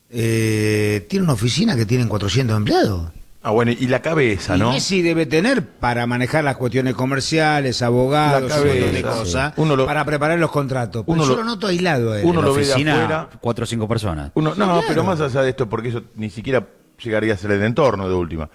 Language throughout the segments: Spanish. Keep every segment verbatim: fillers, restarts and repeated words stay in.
eh, tiene una oficina que tienen cuatrocientos empleados. Ah, bueno, y la cabeza, Y ¿no? Messi debe tener para manejar las cuestiones comerciales, abogados, La un montón de cabeza, cosas, sí. Uno lo- para preparar los contratos. Pero uno yo lo- lo noto aislado a él. uno En la lo ve de oficina, afuera. cuatro o cinco personas. Uno, no, Claro. pero más allá de esto, porque eso ni siquiera llegaría a ser el entorno de última.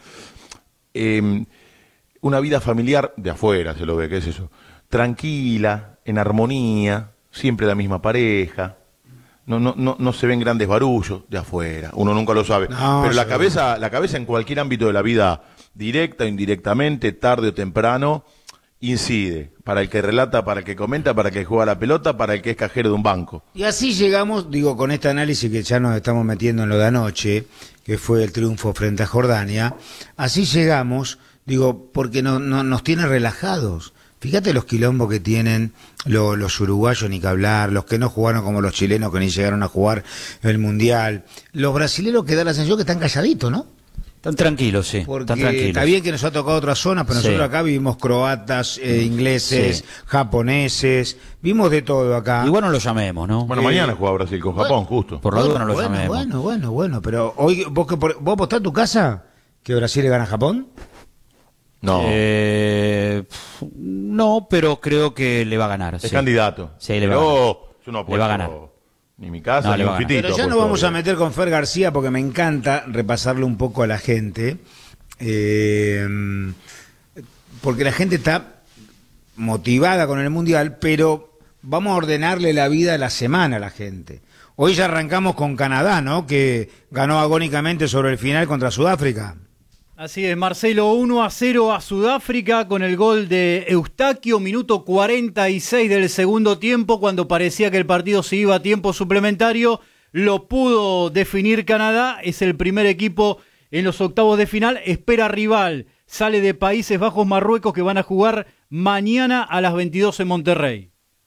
Eh, una vida familiar de afuera se lo ve, ¿qué es eso? Tranquila, en armonía, siempre la misma pareja. No, no, no, no se ven grandes barullos de afuera, uno nunca lo sabe. No, pero la seguro. cabeza, la cabeza en cualquier ámbito de la vida, directa o indirectamente, tarde o temprano, incide. Para el que relata, para el que comenta, para el que juega la pelota, para el que es cajero de un banco. Y así llegamos, digo, con este análisis que ya nos estamos metiendo en lo de anoche, que fue el triunfo frente a Jordania, así llegamos, digo, porque no, no, nos tiene relajados. Fíjate los quilombos que tienen lo- los uruguayos, ni que hablar, los que no jugaron como los chilenos que ni llegaron a jugar el Mundial, los brasileños que da la sensación que están calladitos, ¿no? Están tranquilos, sí. Porque Están tranquilos. está bien que nos ha tocado otra zona, pero Sí. nosotros acá vivimos croatas, eh, ingleses, Sí. japoneses, vimos de todo acá. Igual no lo llamemos, ¿no? Bueno, Eh, mañana juega Brasil con Japón, justo. Por la duda no lo bueno, llamemos. Bueno, bueno, bueno, pero hoy vos que por- vos apostás tu casa que Brasil le gana a Japón. No, Eh, pf, no, pero creo que le va a ganar. es sí. candidato. Sí, le va a Pero ganar. yo no Le va a apuesto ganar. ni mi casa, No, ni le va un a ganar. fitito. Pero ya nos apuesto vamos a hoy. meter con Fer García porque me encanta repasarle un poco a la gente. eh, porque la gente está motivada con el Mundial, pero vamos a ordenarle la vida a la semana a la gente. Hoy ya arrancamos con Canadá, ¿no? Que ganó agónicamente sobre el final contra Sudáfrica. Así es, Marcelo, uno a cero a Sudáfrica con el gol de Eustaquio, minuto cuarenta y seis del segundo tiempo, cuando parecía que el partido se iba a tiempo suplementario, lo pudo definir Canadá, es el primer equipo en los octavos de final, espera rival, sale de Países Bajos, Marruecos, que van a jugar mañana a las veintidós en Monterrey.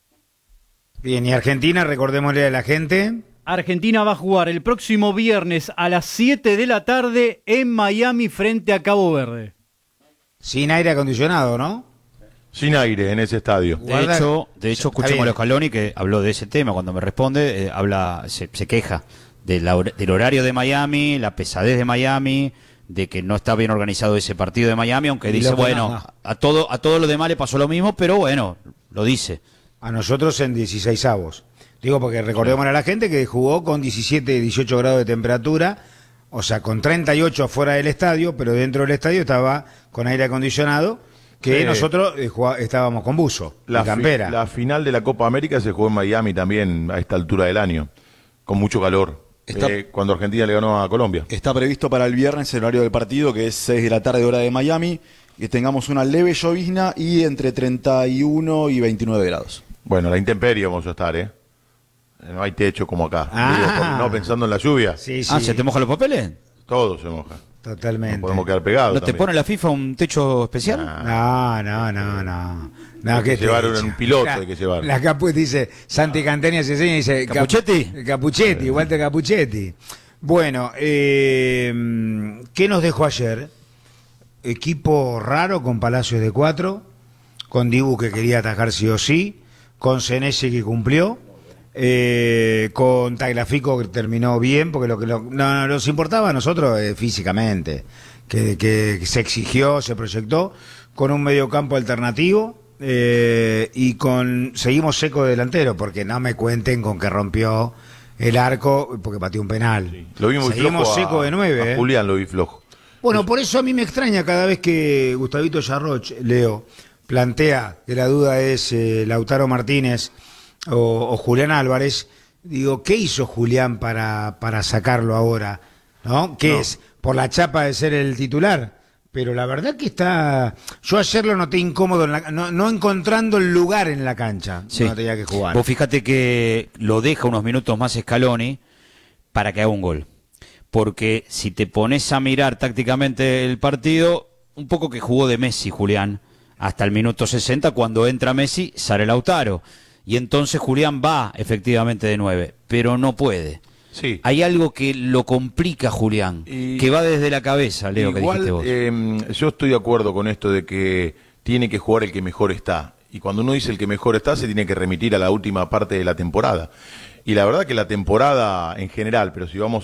Bien, y Argentina, recordémosle a la gente. Argentina va a jugar el próximo viernes a las siete de la tarde en Miami frente a Cabo Verde. Sin aire acondicionado, ¿no? Sin aire en ese estadio. De Guarda- hecho, de hecho Está escuchemos bien. a Scaloni que habló de ese tema cuando me responde, eh, habla, se, se queja de la hor- del horario de Miami, la pesadez de Miami, de que no está bien organizado ese partido de Miami, aunque Y dice, lo que bueno, no, no. a todo a todo lo demás le pasó lo mismo, pero bueno, lo dice. A nosotros en dieciséis avos. Digo porque recordemos a la gente que jugó con diecisiete, dieciocho grados de temperatura, o sea, con treinta y ocho afuera del estadio, pero dentro del estadio estaba con aire acondicionado, que Sí. nosotros eh, jugá- estábamos con buzo La, y fi- campera. la final de la Copa América se jugó en Miami también a esta altura del año, con mucho calor, Está- eh, cuando Argentina le ganó a Colombia. Está previsto para el viernes el horario del partido, que es seis de la tarde hora de Miami, que tengamos una leve llovizna y entre treinta y uno y veintinueve grados. Bueno, la intemperie vamos a estar, ¿eh? No hay techo como acá. Ah. Digo, por- no pensando en la lluvia, Sí, sí, Ah, ¿se te mojan los papeles? todo se moja. totalmente. No podemos quedar pegados. ¿No te también. pone la FIFA un techo especial? Nah. No, no, no, no. no Hay que ¿qué te llevar he un- dicho? un piloto, La- hay que llevar. La Capu dice, Santi Cantenia se enseña y dice... Cap- ¿Capuchetti? Capuchetti, Walter Capuchetti. Bueno, eh, ¿qué nos dejó ayer? Equipo raro con Palacios de cuatro, con Dibu que quería atajar sí o sí, con Senesi que cumplió, eh, con Tagliafico que terminó bien, porque lo que lo- no, no, nos importaba a nosotros eh, físicamente, que, que se exigió, se proyectó, con un mediocampo alternativo eh, y con seguimos seco de delantero, porque no me cuenten con que rompió el arco porque pateó un penal. Lo vi muy seguimos flojo a- seco de nueve. a eh. Julián lo vi flojo. Bueno, por eso a mí me extraña cada vez que Gustavito Yarroch, Leo, plantea que la duda es eh, Lautaro Martínez o, o Julián Álvarez. Digo, ¿qué hizo Julián para, para sacarlo ahora? ¿No? ¿Qué No. es? ¿Por la chapa de ser el titular? Pero la verdad que está... Yo ayer lo noté incómodo, en la- no, no encontrando el lugar en la cancha. Sí. No tenía que jugar. Vos fíjate que lo deja unos minutos más Scaloni para que haga un gol. Porque si te pones a mirar tácticamente el partido, un poco que jugó de Messi, Julián, hasta el minuto sesenta, cuando entra Messi, sale Lautaro. Y entonces Julián va efectivamente de nueve, pero no puede. Sí. Hay algo que lo complica, Julián, Y- que va desde la cabeza, Leo, que Igual, dijiste vos. eh, yo estoy de acuerdo con esto de que tiene que jugar el que mejor está. Y cuando uno dice el que mejor está, se tiene que remitir a la última parte de la temporada. Y la verdad que la temporada en general, pero si vamos